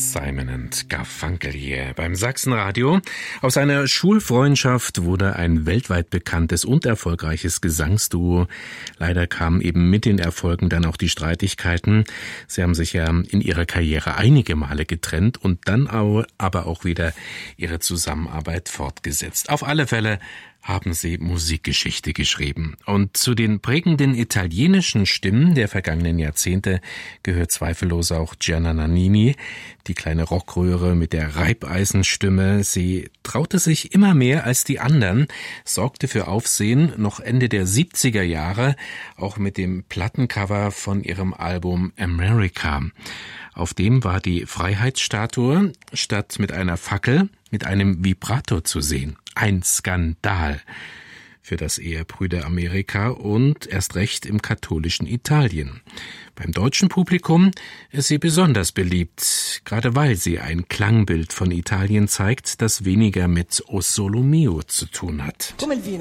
Simon & Garfunkel hier beim Sachsenradio. Aus einer Schulfreundschaft wurde ein weltweit bekanntes und erfolgreiches Gesangsduo. Leider kamen eben mit den Erfolgen dann auch die Streitigkeiten. Sie haben sich ja in ihrer Karriere einige Male getrennt und dann aber auch wieder ihre Zusammenarbeit fortgesetzt. Auf alle Fälle haben sie Musikgeschichte geschrieben. Und zu den prägenden italienischen Stimmen der vergangenen Jahrzehnte gehört zweifellos auch Gianna Nannini, die kleine Rockröhre mit der Reibeisenstimme. Sie traute sich immer mehr als die anderen, sorgte für Aufsehen noch Ende der 70er Jahre, auch mit dem Plattencover von ihrem Album America. Auf dem war die Freiheitsstatue statt mit einer Fackel mit einem Vibrato zu sehen. Ein Skandal für das Ehebrüder Amerika und erst recht im katholischen Italien. Beim deutschen Publikum ist sie besonders beliebt, gerade weil sie ein Klangbild von Italien zeigt, das weniger mit O Solo Mio zu tun hat.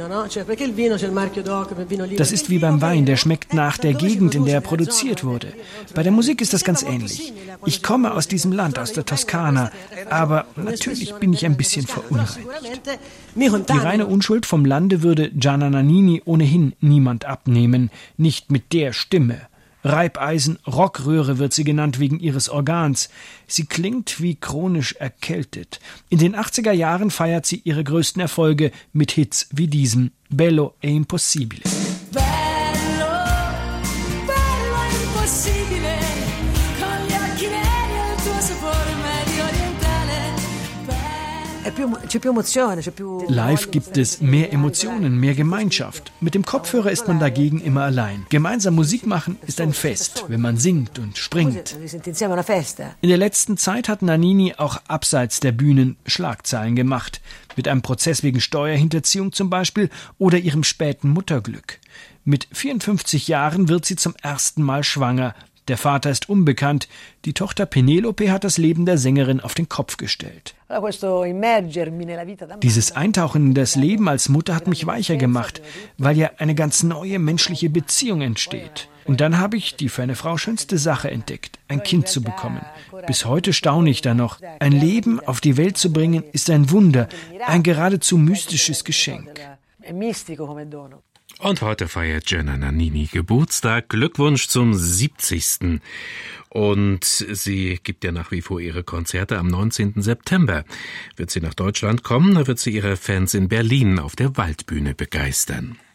Das ist wie beim Wein, der schmeckt nach der Gegend, in der er produziert wurde. Bei der Musik ist das ganz ähnlich. Ich komme aus diesem Land, aus der Toskana, aber natürlich bin ich ein bisschen verunreinigt. Die reine Unschuld vom Lande würde Gianna Nannini ohnehin niemand abnehmen, nicht mit der Stimme. Reibeisen, Rockröhre wird sie genannt wegen ihres Organs. Sie klingt wie chronisch erkältet. In den 80er Jahren feiert sie ihre größten Erfolge mit Hits wie diesem Bello e Impossibile. Live gibt es mehr Emotionen, mehr Gemeinschaft. Mit dem Kopfhörer ist man dagegen immer allein. Gemeinsam Musik machen ist ein Fest, wenn man singt und springt. In der letzten Zeit hat Nannini auch abseits der Bühnen Schlagzeilen gemacht. Mit einem Prozess wegen Steuerhinterziehung zum Beispiel oder ihrem späten Mutterglück. Mit 54 Jahren wird sie zum ersten Mal schwanger. Der Vater ist unbekannt. Die Tochter Penelope hat das Leben der Sängerin auf den Kopf gestellt. Dieses Eintauchen in das Leben als Mutter hat mich weicher gemacht, weil ja eine ganz neue menschliche Beziehung entsteht. Und dann habe ich die für eine Frau schönste Sache entdeckt, ein Kind zu bekommen. Bis heute staune ich da noch. Ein Leben auf die Welt zu bringen, ist ein Wunder, ein geradezu mystisches Geschenk. Und heute feiert Gianna Nannini Geburtstag. Glückwunsch zum 70. Und sie gibt ja nach wie vor ihre Konzerte. Am 19. September wird sie nach Deutschland kommen. Da wird sie ihre Fans in Berlin auf der Waldbühne begeistern.